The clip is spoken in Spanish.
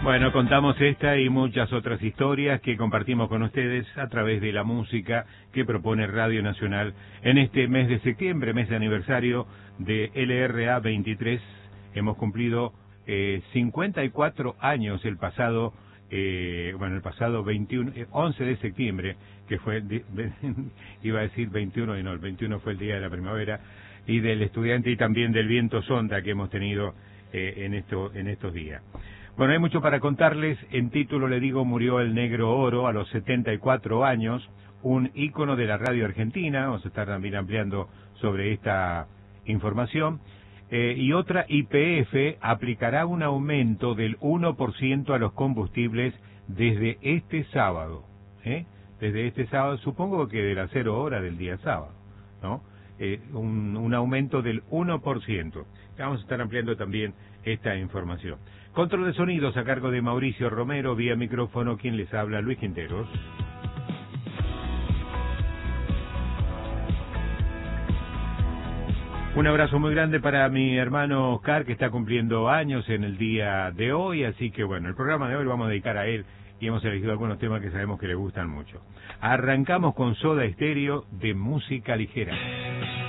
Bueno, contamos esta y muchas otras historias que compartimos con ustedes a través de la música que propone Radio Nacional en este mes de septiembre, mes de aniversario de LRA 23. Hemos cumplido 54 años el pasado 11 de septiembre, que fue, iba a decir 21 y no, el 21 fue el día de la primavera, y del estudiante y también del viento sonda que hemos tenido en estos días. Bueno, hay mucho para contarles. En título le digo, murió el Negro Oro a los 74 años, un ícono de la radio argentina. Vamos a estar también ampliando sobre esta información. Y otra, YPF aplicará un aumento del 1% a los combustibles desde este sábado. Desde este sábado, supongo que de las 0 horas del día sábado, ¿no? Un aumento del 1%. Vamos a estar ampliando también esta información. Control de sonidos a cargo de Mauricio Romero, vía micrófono, quien les habla, Luis Quinteros. Un abrazo muy grande para mi hermano Oscar, que está cumpliendo años en el día de hoy, así que bueno, el programa de hoy lo vamos a dedicar a él y hemos elegido algunos temas que sabemos que le gustan mucho. Arrancamos con Soda Stereo de música ligera.